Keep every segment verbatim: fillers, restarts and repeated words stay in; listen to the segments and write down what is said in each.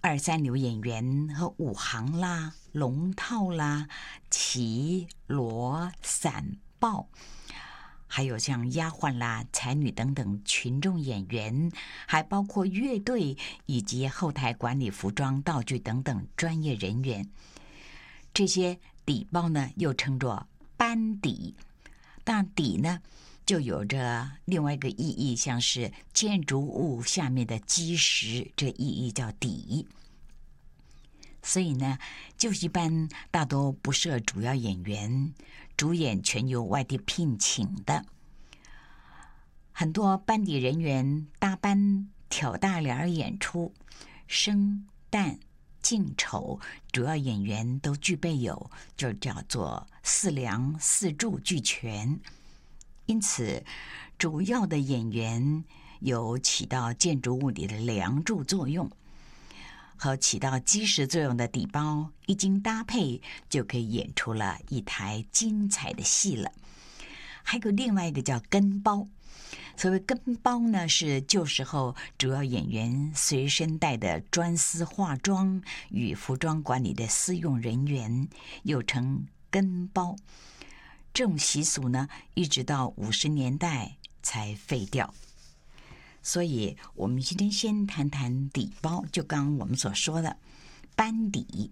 二三流演员和武行啦、龙套啦、旗锣伞豹，还有像丫鬟啦、才女等等群众演员，还包括乐队以及后台管理服装、道具等等专业人员。这些底包呢，又称作班底。但底呢，就有着另外一个意义，像是建筑物下面的基石，这意义叫底。所以呢，就一般大多不设主要演员，主演全由外地聘请的。很多班底人员搭班挑大帘演出，生旦净丑主要演员都具备有，就叫做四梁四柱俱全。因此，主要的演员有起到建筑物里的梁柱作用，和起到基石作用的底包，一经搭配，就可以演出了一台精彩的戏了。还有另外一个叫跟包。所谓跟包呢，是旧时候主要演员随身带的专司化妆与服装管理的私用人员，又称跟包。这种习俗呢，一直到五十年代才废掉。所以我们今天先谈谈底包，就刚刚我们所说的班底。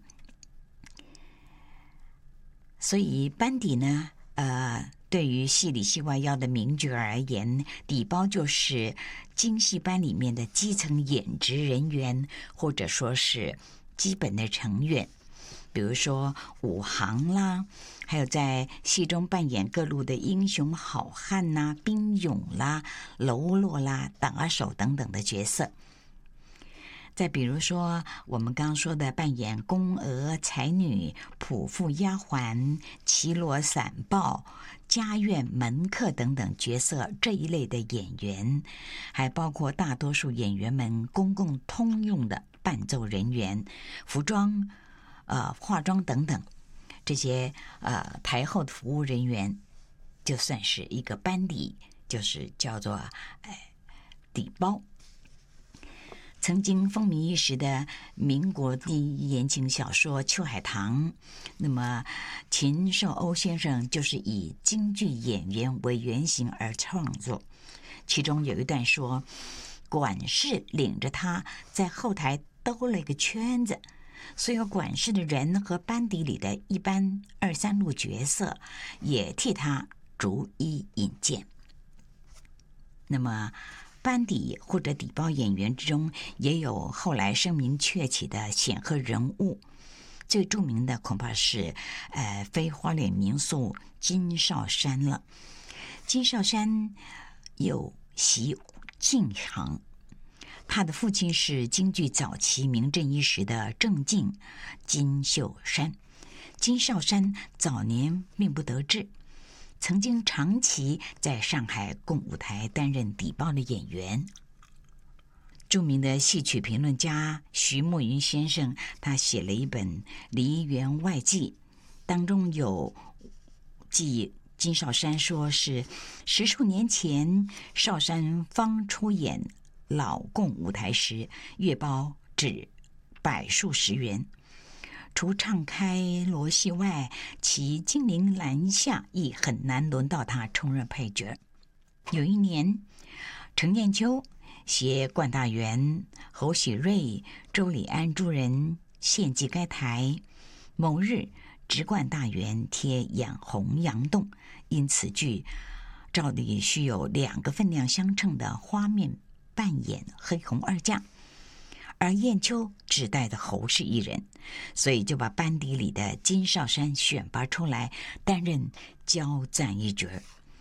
所以班底呢，呃。对于戏里戏外要的名角而言，底包就是京戏班里面的基层演职人员，或者说是基本的成员。比如说武行啦，还有在戏中扮演各路的英雄好汉呐、兵勇啦、喽啰啦、打手等等的角色。再比如说我们刚刚说的扮演宫娥、才女、仆妇、丫鬟、旗锣伞豹、家院门客等等角色这一类的演员，还包括大多数演员们公共通用的伴奏人员、服装、呃化妆等等这些呃台后的服务人员，就算是一个班底，就是叫做哎底包。曾经风靡一时的民国第一言情小说《秋海棠》，那么秦寿欧先生就是以京剧演员为原型而创作。其中有一段说，管事领着他在后台兜了一个圈子，所有管事的人和班底里的一般二三路角色也替他逐一引荐。那么班底或者底包演员之中，也有后来声名鹊起的显赫人物。最著名的恐怕是，呃，非花脸名宿金少山了。金少山有习净行，他的父亲是京剧早期名震一时的郑敬、金秀山。金少山早年命不得志，曾经长期在上海共舞台担任底包的演员。著名的戏曲评论家徐墨云先生，他写了一本《梨园外记》，当中有记金少山说是十数年前少山方出演老共舞台时，月包只百数十元。除唱开锣戏外，其金陵兰下亦很难轮到他充任配角。有一年，程砚秋携冠大元、侯喜瑞、周礼安诸人献祭该台。某日，直冠大元贴养红阳洞，因此剧照例需有两个分量相称的花面扮演黑红二将。而砚秋只带的侯氏一人，所以就把班底里的金少山选拔出来担任交战一角。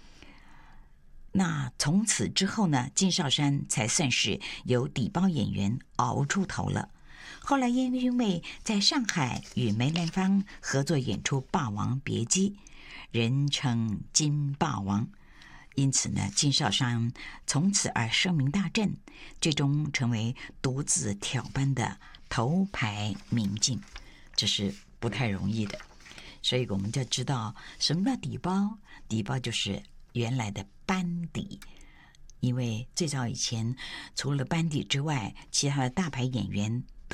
那从此之后呢，金少山才算是由底包演员熬出头了。后来因为在上海与梅兰芳合作演出《霸王别姬》，人称金霸王，因此呢，金少山从此而声名大振，最终成为独自挑班的头牌名镜，这是不太容易的。所以我们就知道什么叫底包，底包就是原来的班底。因为最早以前除了班底之外，其他的大牌演员